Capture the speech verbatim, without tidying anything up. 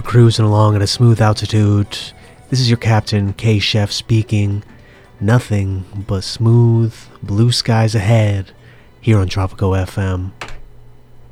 cruising along at a smooth altitude. This is your captain, K-Chef, speaking. Nothing but smooth blue skies ahead here on Tropico F M.